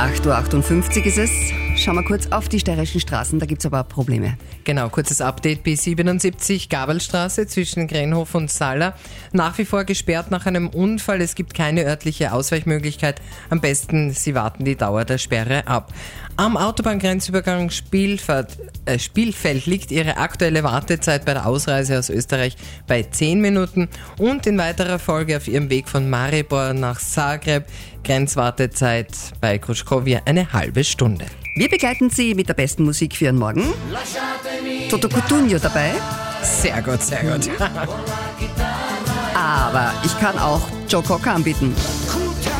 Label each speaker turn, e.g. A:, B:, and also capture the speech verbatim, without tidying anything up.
A: acht Uhr achtundfünfzig ist es. Schauen wir kurz auf die steirischen Straßen, da gibt es aber Probleme.
B: Genau, kurzes Update. B siebenundsiebzig Gabelstraße zwischen Grenhof und Salla. Nach wie vor gesperrt nach einem Unfall. Es gibt keine örtliche Ausweichmöglichkeit. Am besten, Sie warten die Dauer der Sperre ab. Am Autobahngrenzübergang Spielfeld, äh, Spielfeld liegt Ihre aktuelle Wartezeit bei der Ausreise aus Österreich bei zehn Minuten und in weiterer Folge auf Ihrem Weg von Maribor nach Zagreb Grenzwartezeit bei Kruškovje eine halbe Stunde.
A: Wir begleiten Sie mit der besten Musik für Ihren Morgen. Toto Cutugno dabei.
B: Sehr gut, sehr gut.
A: Aber ich kann auch Joe Cocker anbieten.